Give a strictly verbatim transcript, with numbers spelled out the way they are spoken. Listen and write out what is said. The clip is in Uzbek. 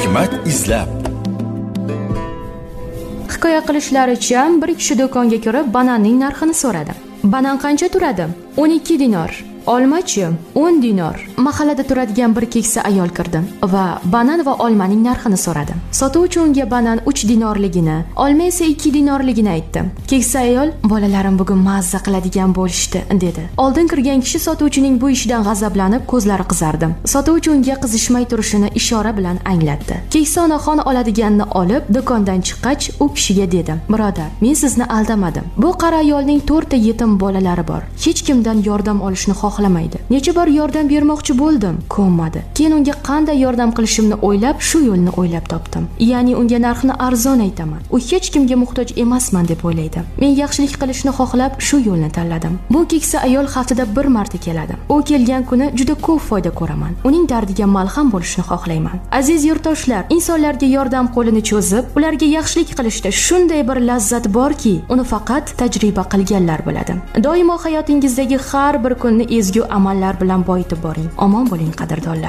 hikmat izlab. Hikoya qilishlaricha, bir kishi do'konga kirib bananning narxini so'radi. Banan qancha turadi? o'n ikki dinor. Olmachi o'n dinor. Mahallada turadigan bir keksa ayol kirdi va banan va olmaning narxini so'radi. Sotuvchi unga banan uch dinorligini, olma esa ikki dinorligini aytdi. Keksa ayol, "Bolalarim bugun mazza qiladigan bo'lishdi", dedi. Oldin kirgan kishi sotuvchining bu ishidan g'azablanib, ko'zlari qizardi. Sotuvchi unga qizishmay turishini ishora bilan anglatdi. Keksa onaxon oladiganini olib, do'kondan chiqqach, u kishiga dedi: "Birodar, men sizni aldamadim. Bu qari ayolning to'rtta yetim bolalari bor. Hech kimdan yordam olishni xohlamaydi. Necha bor yordam bermoqchi bo'ldim, ko'nmadi. Keyin unga qanday yordam qilishimni o'ylab, shu yo'lni o'ylab topdim. Ya'ni unga narxni arzon aytaman. U hech kimga muhtoj emasman deb o'ylaydi. Men yaxshilik qilishni xohlab shu yo'lni tanladim." Bu keksa ayol haftada bir marta keladi. U kelgan kuni juda ko'p foyda ko'raman. Uning dardiga malham bo'lishni xohlayman. Aziz yurtdoshlar, insonlarga yordam qo'lini cho'zib, ularga yaxshilik qilishda shunday bir lazzat borki, uni faqat tajriba qilganlar biladi. Doimo hayotingizdagi har bir kunni ezgu amallar bilan boyitib boring. Omon bo'ling qadrdonlar.